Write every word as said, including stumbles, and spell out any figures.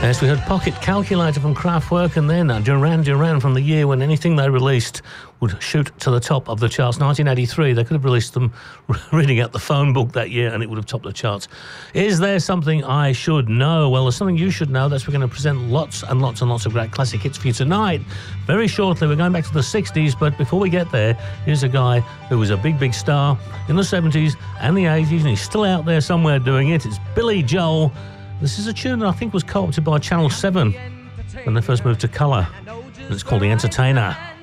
Yes, we heard Pocket Calculator from Kraftwerk, and then Duran Duran from the year when anything they released would shoot to the top of the charts. nineteen eighty-three, they could have released them reading out the phone book that year and it would have topped the charts. Is there something I should know? Well, there's something you should know. That's we're going to present lots and lots and lots of great classic hits for you tonight. Very shortly, we're going back to the sixties, but before we get there, here's a guy who was a big, big star in the seventies and the eighties, and he's still out there somewhere doing it. It's Billy Joel. This is a tune that I think was co-opted by Channel seven when they first moved to colour. It's called The Entertainer.